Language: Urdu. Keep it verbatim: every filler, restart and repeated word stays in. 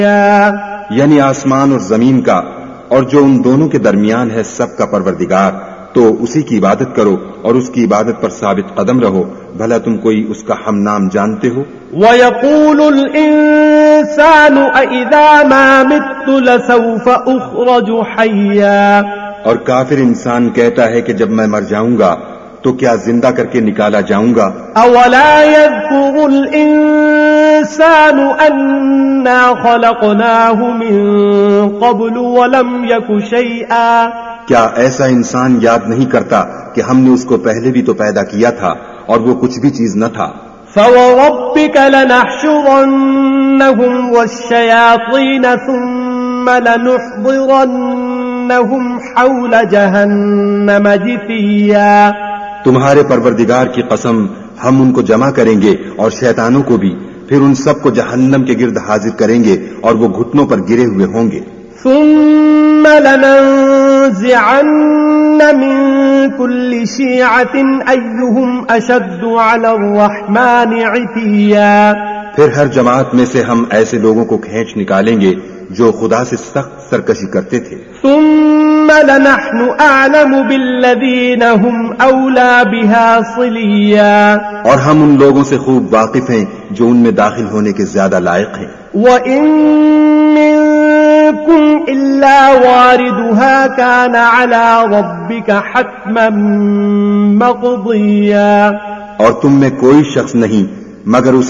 یعنی آسمان اور زمین کا اور جو ان دونوں کے درمیان ہے سب کا پروردگار، تو اسی کی عبادت کرو اور اس کی عبادت پر ثابت قدم رہو، بھلا تم کوئی اس کا ہم نام جانتے ہو؟ وَيَقُولُ الْإِنسَانُ أَإِذَا مَا مِتُّ لَسَوْفَ أُخْرَجُ حَيًّا، اور کافر انسان کہتا ہے کہ جب میں مر جاؤں گا تو کیا زندہ کر کے نکالا جاؤں گا؟ أَوَلَا يَذْكُرُ الْإِنسَانُ أَنَّا خَلَقْنَاهُ مِن قَبْلُ وَلَمْ يَكُ شَيْئًا، کیا ایسا انسان یاد نہیں کرتا کہ ہم نے اس کو پہلے بھی تو پیدا کیا تھا اور وہ کچھ بھی چیز نہ تھا؟ فَوَرَبِّكَ لَنَحْشُرَنَّهُمْ وَالشَّيَاطِينَ ثُمَّ لَنُحْضِرَنَّهُمْ حَوْلَ جَهَنَّمَ جِثِيًّا، تمہارے پروردگار کی قسم ہم ان کو جمع کریں گے اور شیطانوں کو بھی، پھر ان سب کو جہنم کے گرد حاضر کریں گے اور وہ گھٹنوں پر گرے ہوئے ہوں گے۔ ثُمَّ لَنَنزِعَنَّ مِن كُلِّ شِيعَةٍ أَيُّهُمْ أَشَدُّ عَلَى الرَّحْمَنِ عِتِيًّا، پھر ہر جماعت میں سے ہم ایسے لوگوں کو کھینچ نکالیں گے جو خدا سے سخت سرکشی کرتے تھے۔ ثُمَّ لَنَحْنُ أَعْلَمُ بِالَّذِينَ هُمْ أَوْلَى بِهَا صِلِيًّا، اور ہم ان لوگوں سے خوب واقف ہیں جو ان میں داخل ہونے کے زیادہ لائق ہیں۔ وَإِن مِّنكُمْ إِلَّا وَارِدُهَا كَانَ عَلَى رَبِّكَ حَتْمًا مَّقْضِيًّا، اور تم میں کوئی شخص نہیں مگر اس